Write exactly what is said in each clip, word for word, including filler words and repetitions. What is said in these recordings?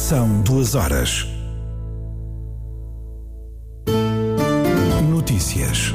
São duas horas. Notícias.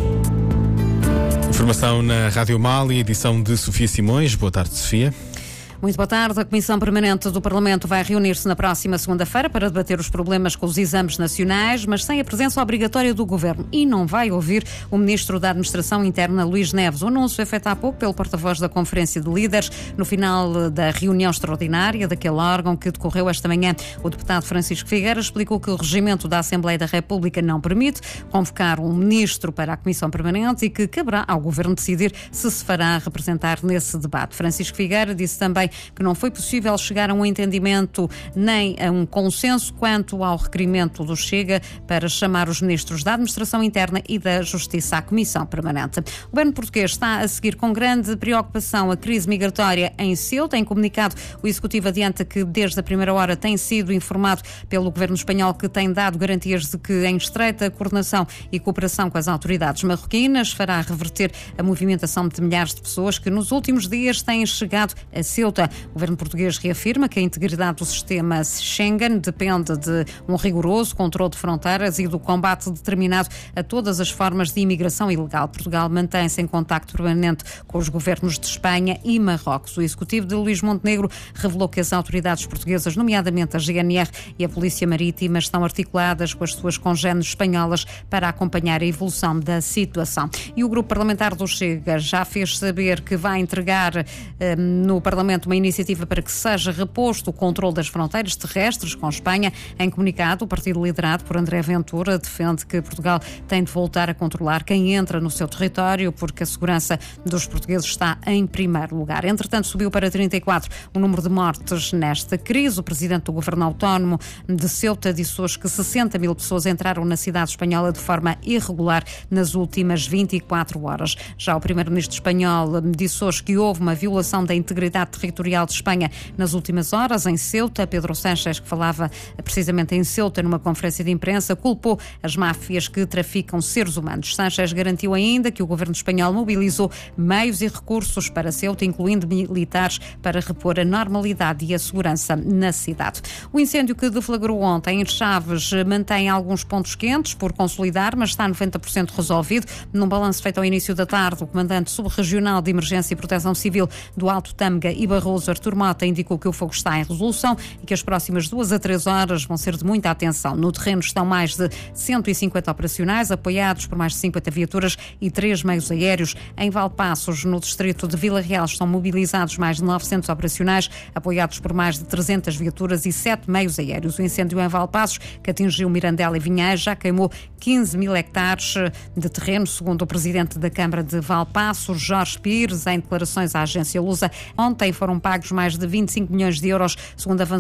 Informação na Rádio Mal e edição de Sofia Simões. Boa tarde, Sofia. Muito boa tarde. A Comissão Permanente do Parlamento vai reunir-se na próxima segunda-feira para debater os problemas com os exames nacionais, mas sem a presença obrigatória do Governo. E não vai ouvir o Ministro da Administração Interna, Luís Neves. O anúncio foi feito há pouco pelo porta-voz da Conferência de Líderes no final da reunião extraordinária daquele órgão que decorreu esta manhã. O deputado Francisco Figueira explicou que o regimento da Assembleia da República não permite convocar um ministro para a Comissão Permanente e que caberá ao Governo decidir se se fará representar nesse debate. Francisco Figueira disse também que não foi possível chegar a um entendimento nem a um consenso quanto ao requerimento do Chega para chamar os ministros da Administração Interna e da Justiça à Comissão Permanente. O governo português está a seguir com grande preocupação a crise migratória em Ceuta. Em comunicado, o Executivo adianta que desde a primeira hora tem sido informado pelo governo espanhol que tem dado garantias de que, em estreita coordenação e cooperação com as autoridades marroquinas, fará reverter a movimentação de milhares de pessoas que nos últimos dias têm chegado a Ceuta. O governo português reafirma que a integridade do sistema Schengen depende de um rigoroso controle de fronteiras e do combate determinado a todas as formas de imigração ilegal. Portugal mantém-se em contacto permanente com os governos de Espanha e Marrocos. O executivo de Luís Montenegro revelou que as autoridades portuguesas, nomeadamente a G N R e a Polícia Marítima, estão articuladas com as suas congêneres espanholas para acompanhar a evolução da situação. E o grupo parlamentar do Chega já fez saber que vai entregar eh, no Parlamento uma iniciativa para que seja reposto o controle das fronteiras terrestres com Espanha. Em comunicado, o partido liderado por André Ventura defende que Portugal tem de voltar a controlar quem entra no seu território, porque a segurança dos portugueses está em primeiro lugar. Entretanto, subiu para trinta e quatro o número de mortes nesta crise. O presidente do Governo Autónomo de Ceuta disse hoje que sessenta mil pessoas entraram na cidade espanhola de forma irregular nas últimas vinte e quatro horas. Já o primeiro-ministro espanhol disse hoje que houve uma violação da integridade territorial de Espanha nas últimas horas, em Ceuta. Pedro Sánchez, que falava precisamente em Ceuta numa conferência de imprensa, culpou as máfias que traficam seres humanos. Sánchez garantiu ainda que o governo espanhol mobilizou meios e recursos para Ceuta, incluindo militares, para repor a normalidade e a segurança na cidade. O incêndio que deflagrou ontem em Chaves mantém alguns pontos quentes por consolidar, mas está noventa por cento resolvido. Num balanço feito ao início da tarde, o comandante subregional de Emergência e Proteção Civil do Alto Tâmega e Barroso, Artur Mota, indicou que o fogo está em resolução e que as próximas duas a três horas vão ser de muita atenção. No terreno estão mais de cento e cinquenta operacionais, apoiados por mais de cinquenta viaturas e três meios aéreos. Em Valpaços, no distrito de Vila Real, estão mobilizados mais de novecentos operacionais, apoiados por mais de trezentas viaturas e sete meios aéreos. O incêndio em Valpaços, que atingiu Mirandela e Vinhais, já queimou quinze mil hectares de terreno, segundo o presidente da Câmara de Valpaços, Jorge Pires, em declarações à agência Lusa. Ontem foram pagos mais de vinte e cinco milhões de euros, segundo avançou